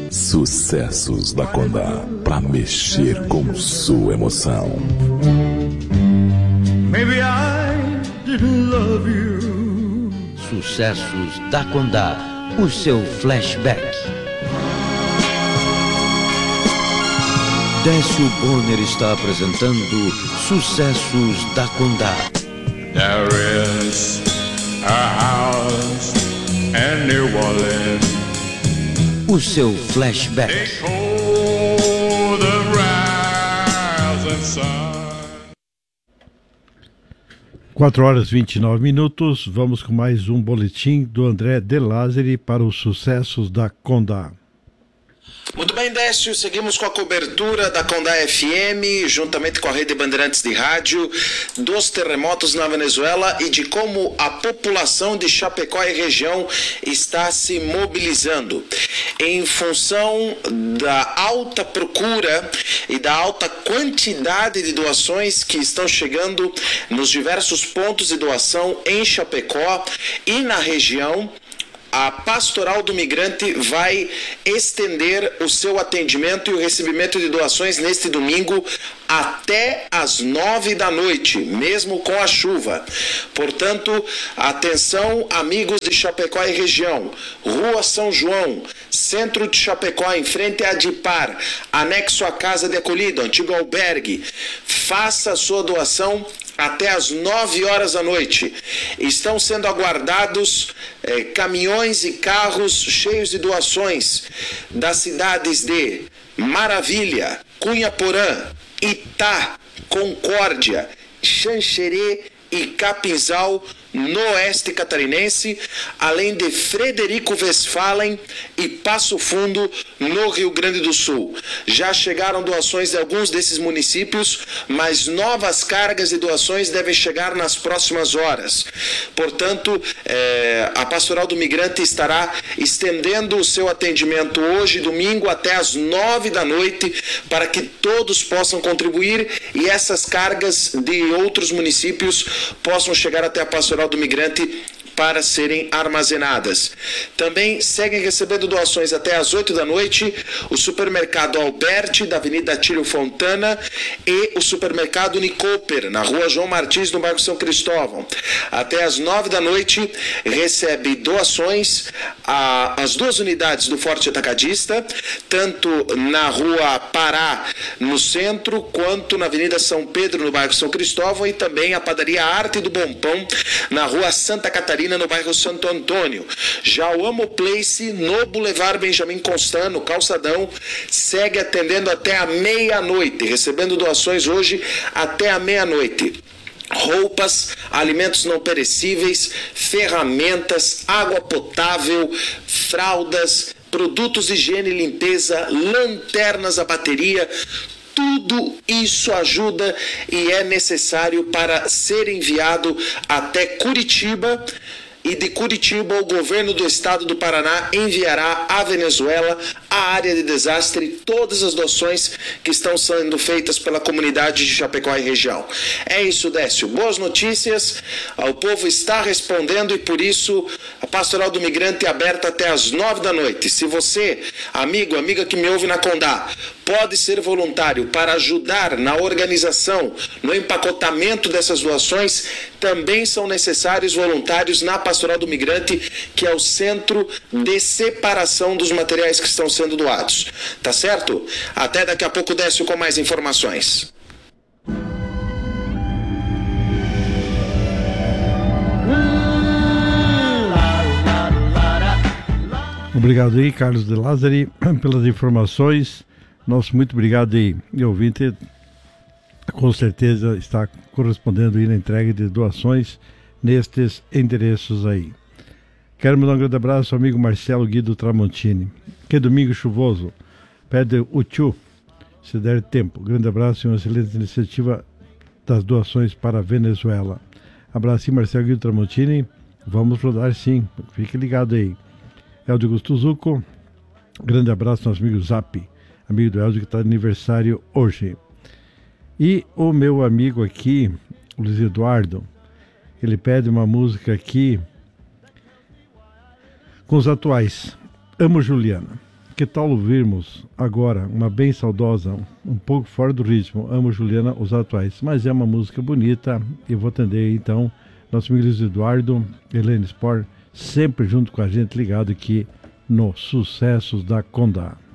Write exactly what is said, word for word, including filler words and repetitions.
Sucessos da Condá, pra mexer com sua emoção. Maybe I didn't love you. Sucessos da Condá, o seu flashback. Décio Bonner está apresentando Sucessos da Condá. There is a house in New Orleans. O seu flashback. quatro horas e vinte e nove minutos. Vamos com mais um boletim do André De Lázari para os Sucessos da Condá. Muito bem, Décio, seguimos com a cobertura da Condá F M, juntamente com a Rede Bandeirantes de Rádio, dos terremotos na Venezuela e de como a população de Chapecó e região está se mobilizando. Em função da alta procura e da alta quantidade de doações que estão chegando nos diversos pontos de doação em Chapecó e na região, a Pastoral do Migrante vai estender o seu atendimento e o recebimento de doações neste domingo até às nove da noite, mesmo com a chuva. Portanto, atenção, amigos de Chapecó e região. Rua São João, centro de Chapecó, em frente à Adipar, anexo à Casa de Acolhida, antigo albergue. Faça a sua doação até às nove horas da noite. Estão sendo aguardados eh, caminhões e carros cheios de doações das cidades de Maravilha, Cunhaporã, Itá, Concórdia, Xanxerê e Capinzal, no oeste catarinense, além de Frederico Westphalen e Passo Fundo, no Rio Grande do Sul. Já chegaram doações de alguns desses municípios, mas novas cargas de doações devem chegar nas próximas horas. Portanto, eh, a Pastoral do Migrante estará estendendo o seu atendimento hoje, domingo, até às nove da noite, para que todos possam contribuir e essas cargas de outros municípios possam chegar até a Pastoral do Migrante para serem armazenadas. Também seguem recebendo doações até às oito da noite o supermercado Alberti, da Avenida Tílio Fontana, e o supermercado Nicoper, na Rua João Martins, no bairro São Cristóvão. Até às nove da noite recebe doações a, as duas unidades do Forte Atacadista, tanto na Rua Pará, no centro, quanto na Avenida São Pedro, no bairro São Cristóvão, e também a padaria Arte do Bom Pão, na Rua Santa Catarina, no bairro Santo Antônio. Já o Amo Place, no Boulevard Benjamin Constant, no Calçadão, segue atendendo até a meia-noite, recebendo doações hoje até a meia-noite. Roupas, alimentos não perecíveis, ferramentas, água potável, fraldas, produtos de higiene e limpeza, lanternas a bateria. Tudo isso ajuda e é necessário para ser enviado até Curitiba, e de Curitiba o governo do estado do Paraná enviará à Venezuela, a área de desastre, todas as doações que estão sendo feitas pela comunidade de Chapecó e região. É isso, Décio. Boas notícias, o povo está respondendo e por isso a Pastoral do Migrante é aberta até às nove da noite. Se você, amigo, amiga que me ouve na Condá, pode ser voluntário para ajudar na organização, no empacotamento dessas doações, também são necessários voluntários na Pastoral do Migrante, que é o centro de separação dos materiais que estão sendo doados. Tá certo? Até daqui a pouco, Décio, com mais informações. Obrigado aí, Carlos De Lázari, pelas informações. Nosso muito obrigado aí, e ouvinte, com certeza está correspondendo aí na entrega de doações nestes endereços aí. Quero mandar um grande abraço ao amigo Marcelo Guido Tramontini, que é domingo chuvoso, pede o tio, se der tempo. Grande abraço e uma excelente iniciativa das doações para a Venezuela. Abraço, Marcelo Guido Tramontini, vamos rodar sim, fique ligado aí. Eldio Gustuzuco, grande abraço ao nosso amigo Zap, amigo do Eldio que está de aniversário hoje. E o meu amigo aqui, o Luiz Eduardo, ele pede uma música aqui com os atuais. Amo Juliana. que tal ouvirmos agora uma bem saudosa, um pouco fora do ritmo, Amo Juliana, os atuais, mas é uma música bonita e vou atender então nosso amigo Luiz Eduardo, Helene Sport, sempre junto com a gente, ligado aqui no Sucessos da Condá.